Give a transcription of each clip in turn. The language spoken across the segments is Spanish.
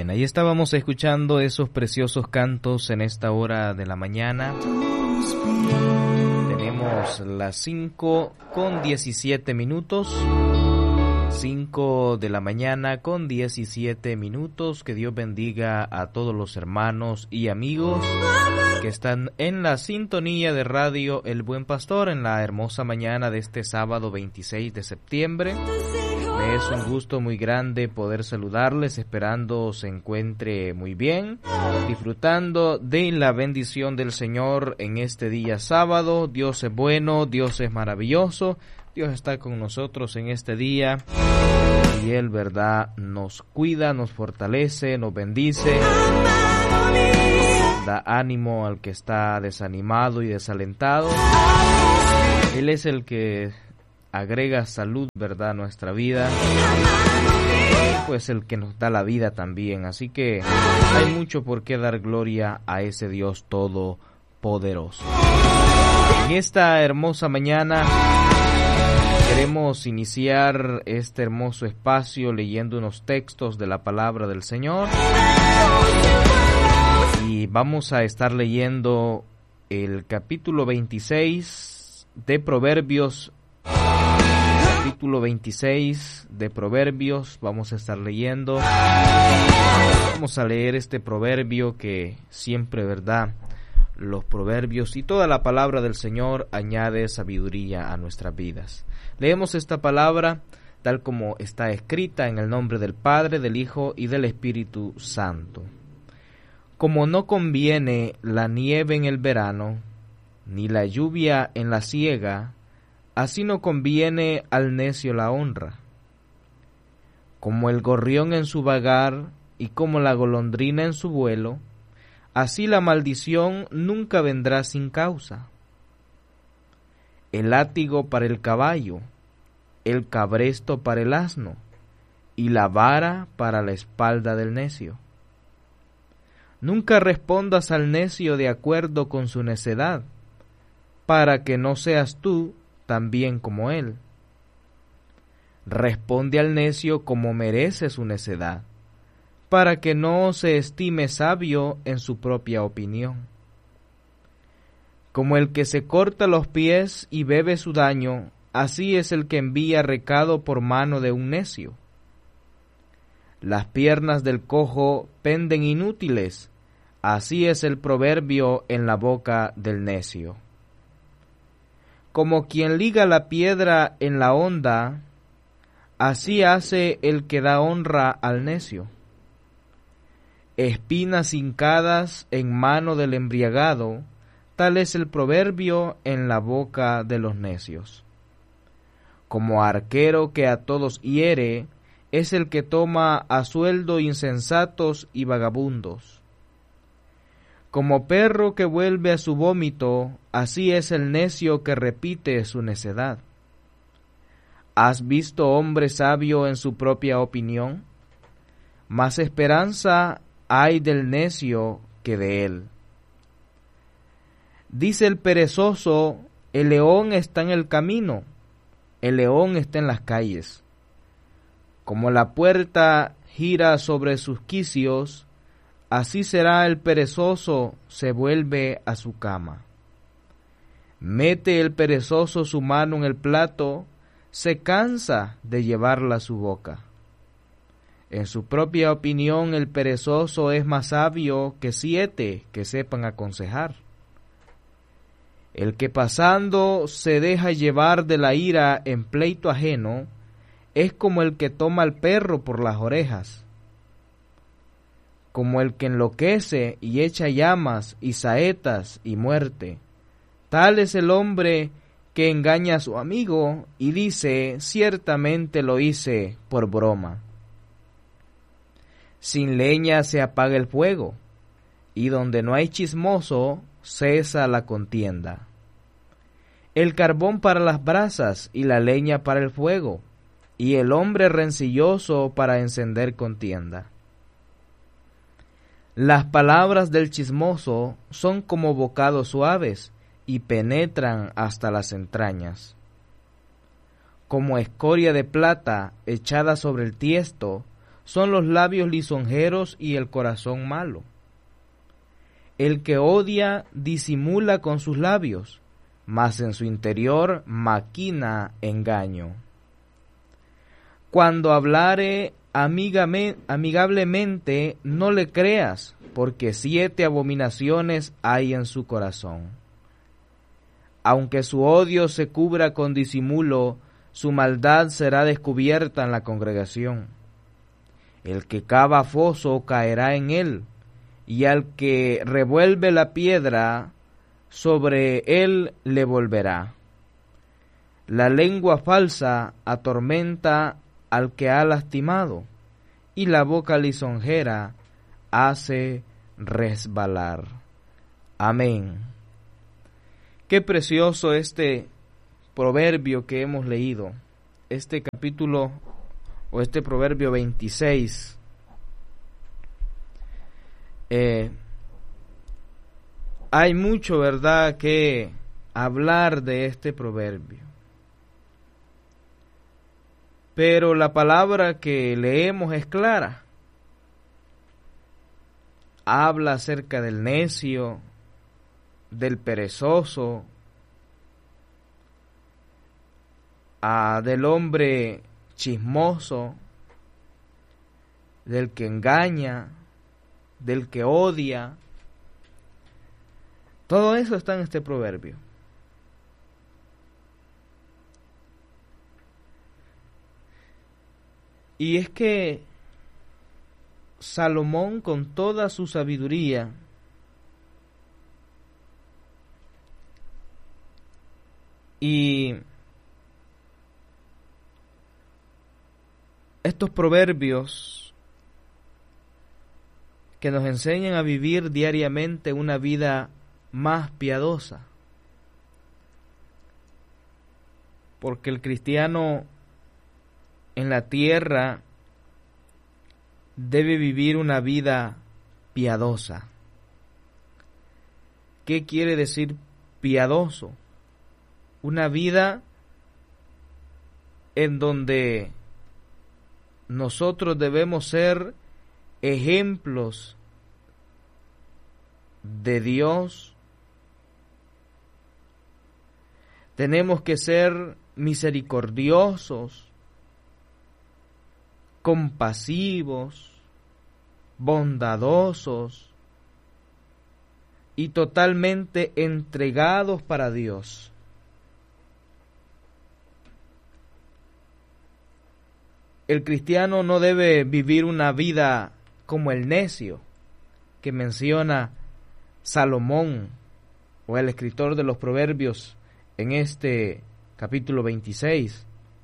Ahí estábamos escuchando esos preciosos cantos en esta hora de la mañana. Tenemos las 5:17. 5 de la mañana con 17 minutos. Que Dios bendiga a todos los hermanos y amigos que están en la sintonía de Radio El Buen Pastor en la hermosa mañana de este sábado 26 de septiembre. Me es un gusto muy grande poder saludarles, esperando se encuentre muy bien, disfrutando de la bendición del Señor en este día sábado. Dios es bueno, Dios es maravilloso, Dios está con nosotros en este día y Él, verdad, nos cuida, nos fortalece, nos bendice, da ánimo al que está desanimado y desalentado. Él es el que agrega salud, verdad, a nuestra vida, pues el que nos da la vida también. Así que hay mucho por qué dar gloria a ese Dios todopoderoso. En esta hermosa mañana queremos iniciar este hermoso espacio leyendo unos textos de la palabra del Señor, y vamos a estar leyendo el capítulo 26 de Proverbios. Capítulo 26 de Proverbios, vamos a estar leyendo. Vamos a leer este proverbio que siempre, verdad, los proverbios y toda la palabra del Señor añade sabiduría a nuestras vidas. Leemos esta palabra tal como está escrita en el nombre del Padre, del Hijo y del Espíritu Santo. Como no conviene la nieve en el verano, ni la lluvia en la siega, así no conviene al necio la honra. Como el gorrión en su vagar y como la golondrina en su vuelo, así la maldición nunca vendrá sin causa. El látigo para el caballo, el cabresto para el asno, y la vara para la espalda del necio. Nunca respondas al necio de acuerdo con su necedad, para que no seas tú también como él. Responde al necio como merece su necedad, para que no se estime sabio en su propia opinión. Como el que se corta los pies y bebe su daño, así es el que envía recado por mano de un necio. Las piernas del cojo penden inútiles, así es el proverbio en la boca del necio. Como quien liga la piedra en la honda, así hace el que da honra al necio. Espinas hincadas en mano del embriagado, tal es el proverbio en la boca de los necios. Como arquero que a todos hiere, es el que toma a sueldo insensatos y vagabundos. Como perro que vuelve a su vómito, así es el necio que repite su necedad. ¿Has visto hombre sabio en su propia opinión? Más esperanza hay del necio que de él. Dice el perezoso, el león está en el camino, el león está en las calles. Como la puerta gira sobre sus quicios, así será el perezoso, se vuelve a su cama. Mete el perezoso su mano en el plato, se cansa de llevarla a su boca. En su propia opinión el perezoso es más sabio que 7 que sepan aconsejar. El que pasando se deja llevar de la ira en pleito ajeno, es como el que toma al perro por las orejas. Como el que enloquece y echa llamas y saetas y muerte. Tal es el hombre que engaña a su amigo y dice, ciertamente lo hice por broma. Sin leña se apaga el fuego, y donde no hay chismoso, cesa la contienda. El carbón para las brasas y la leña para el fuego, y el hombre rencilloso para encender contienda. Las palabras del chismoso son como bocados suaves y penetran hasta las entrañas. Como escoria de plata echada sobre el tiesto, son los labios lisonjeros y el corazón malo. El que odia disimula con sus labios, mas en su interior maquina engaño. Cuando hablare amigablemente, no le creas, porque 7 abominaciones hay en su corazón. Aunque su odio se cubra con disimulo, su maldad será descubierta en la congregación. El que cava foso caerá en él, y al que revuelve la piedra, sobre él le volverá. La lengua falsa atormenta al que ha lastimado, y la boca lisonjera hace resbalar. Amén. Qué precioso este proverbio que hemos leído, este capítulo o este proverbio 26. Hay mucho, ¿verdad?, que hablar de este proverbio. Pero la palabra que leemos es clara. Habla acerca del necio, del perezoso, del hombre chismoso, del que engaña, del que odia. Todo eso está en este proverbio. Y es que Salomón, con toda su sabiduría, y estos proverbios que nos enseñan a vivir diariamente una vida más piadosa, porque el cristiano en la tierra debe vivir una vida piadosa. ¿Qué quiere decir piadoso? Una vida en donde nosotros debemos ser ejemplos de Dios. Tenemos que ser misericordiosos, compasivos, bondadosos y totalmente entregados para Dios. El cristiano no debe vivir una vida como el necio que menciona Salomón o el escritor de los Proverbios en este capítulo 26.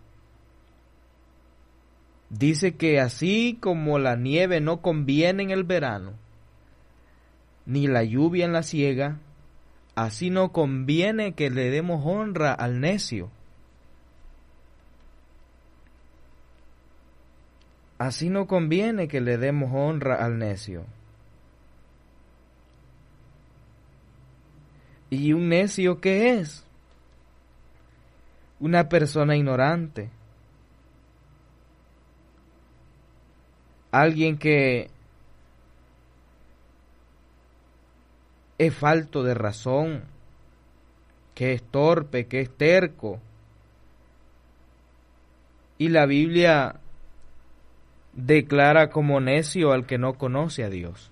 Dice que así como la nieve no conviene en el verano, ni la lluvia en la siega, así no conviene que le demos honra al necio. Así no conviene que le demos honra al necio. ¿Y un necio qué es? Una persona ignorante. Alguien que es falto de razón, que es torpe, que es terco. Y la Biblia declara como necio al que no conoce a Dios.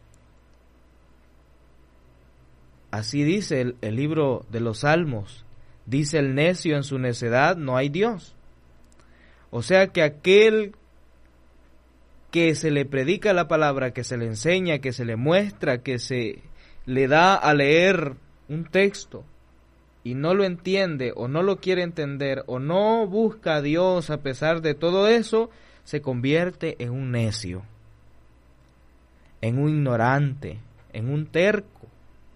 Así dice el libro de los Salmos. Dice el necio: en su necedad no hay Dios. O sea que aquel que se le predica la palabra, que se le enseña, que se le muestra, que se le da a leer un texto y no lo entiende o no lo quiere entender o no busca a Dios a pesar de todo eso, se convierte en un necio, en un ignorante, en un terco.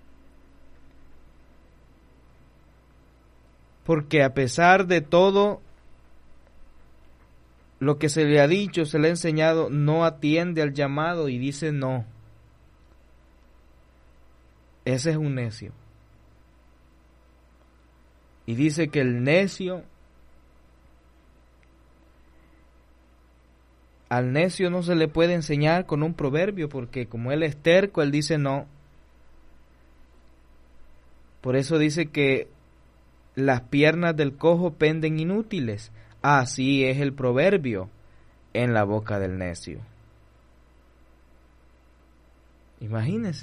Porque a pesar de todo lo que se le ha dicho, se le ha enseñado, no atiende al llamado y dice no. Ese es un necio. Y dice que el necio al necio no se le puede enseñar con un proverbio, porque como él es terco, él dice no. Por eso dice que las piernas del cojo penden inútiles. Así es el proverbio en la boca del necio. Imagínense.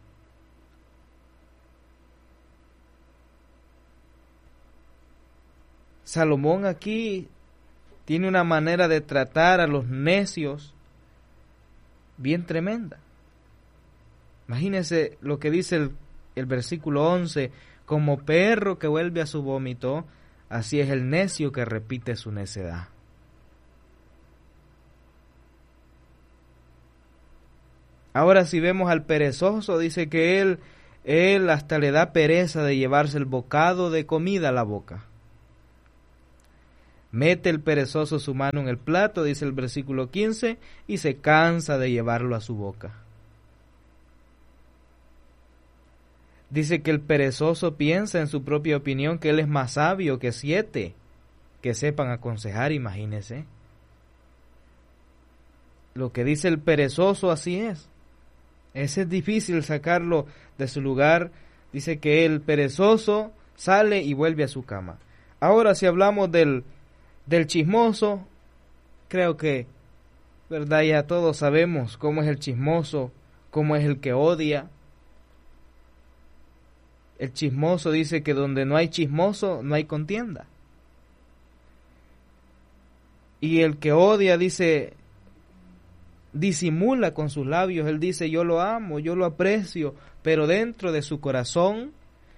Salomón aquí tiene una manera de tratar a los necios bien tremenda. Imagínense lo que dice el versículo 11, como perro que vuelve a su vómito, así es el necio que repite su necedad. Ahora si vemos al perezoso, dice que él hasta le da pereza de llevarse el bocado de comida a la boca. Mete el perezoso su mano en el plato, dice el versículo 15, y se cansa de llevarlo a su boca. Dice que el perezoso piensa en su propia opinión que él es más sabio que 7 que sepan aconsejar, imagínese. Lo que dice el perezoso así es. Ese es difícil sacarlo de su lugar. Dice que el perezoso sale y vuelve a su cama. Ahora si hablamos del chismoso, creo que, verdad, ya todos sabemos cómo es el chismoso, cómo es el que odia. El chismoso dice que donde no hay chismoso, no hay contienda. Y el que odia dice, disimula con sus labios, él dice yo lo amo, yo lo aprecio, pero dentro de su corazón,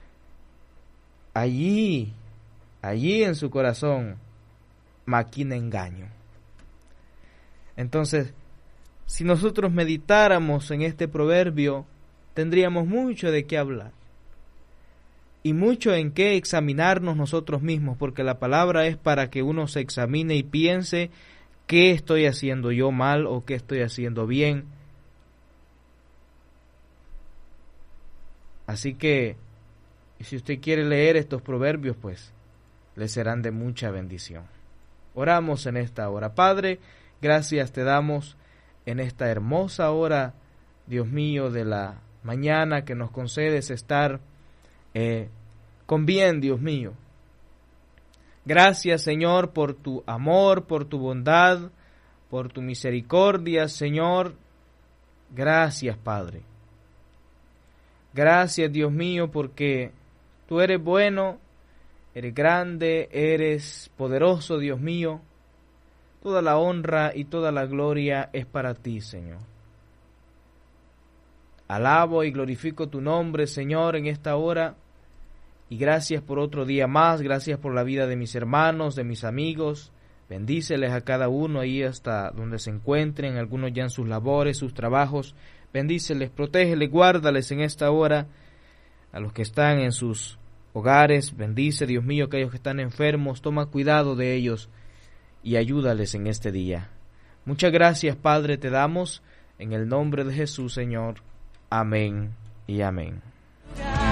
allí en su corazón, maquina engaño. Entonces, si nosotros meditáramos en este proverbio, tendríamos mucho de qué hablar y mucho en qué examinarnos nosotros mismos, porque la palabra es para que uno se examine y piense qué estoy haciendo yo mal o qué estoy haciendo bien. Así que, si usted quiere leer estos proverbios, pues, le serán de mucha bendición. Oramos en esta hora. Padre, gracias te damos en esta hermosa hora, Dios mío, de la mañana que nos concedes estar con bien, Dios mío. Gracias, Señor, por tu amor, por tu bondad, por tu misericordia, Señor. Gracias, Padre. Gracias, Dios mío, porque tú eres bueno, eres grande, eres poderoso, Dios mío. Toda la honra y toda la gloria es para ti, Señor. Alabo y glorifico tu nombre, Señor, en esta hora. Y gracias por otro día más, gracias por la vida de mis hermanos, de mis amigos. Bendíceles a cada uno ahí hasta donde se encuentren, algunos ya en sus labores, sus trabajos. Bendíceles, protégeles, guárdales en esta hora. A los que están en sus hogares, bendice, Dios mío, aquellos que están enfermos, toma cuidado de ellos y ayúdales en este día. Muchas gracias, Padre, te damos en el nombre de Jesús, Señor. Amén y amén.